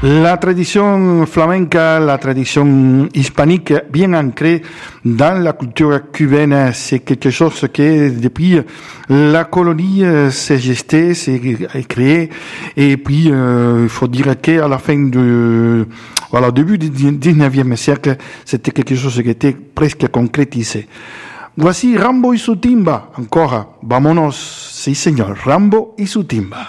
La tradition flamenca, la tradition hispanique bien ancrée dans la culture cubaine, c'est quelque chose qui, depuis la colonie, s'est gesté, s'est créé. Et puis, il faut dire qu'à la fin au début du 19e siècle, c'était quelque chose qui était presque concrétisé. Voici Rambo y su timba, encore. Vámonos, sí señor, Rambo y su timba.